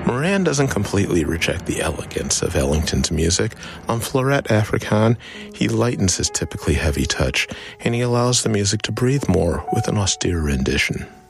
Moran doesn't completely reject the elegance of Ellington's music. On Fleuret Africaine, he lightens his typically heavy touch, and he allows the music to breathe more with an austere rendition.